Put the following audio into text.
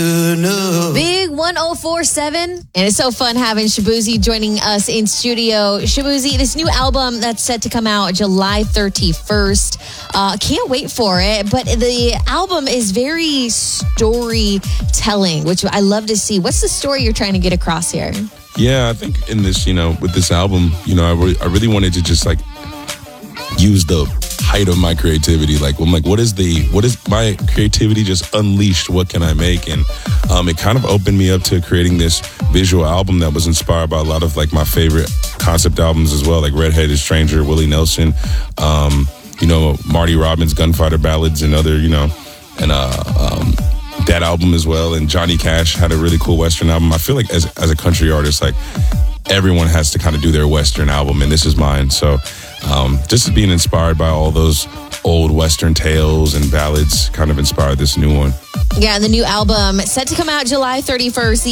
Big 1047. And it's so fun having Shaboozey joining us in studio. Shaboozey, this new album that's set to come out July 31st. Can't wait for it. But the album is very storytelling, which I love to see. What's the story you're trying to get across here? Yeah, I think in this, with this album, I really wanted to just use the height of my creativity. What is my creativity just unleashed? What can I make? And it kind of opened me up to creating this visual album that was inspired by a lot of my favorite concept albums as well, like Red-Headed Stranger, Willie Nelson, Marty Robbins, Gunfighter Ballads, and other, that album as well. And Johnny Cash had a really cool Western album. I feel like as a country artist, everyone has to kind of do their Western album, and this is mine. So just being inspired by all those old Western tales and ballads kind of inspired this new one. Yeah, and the new album set to come out July 31st.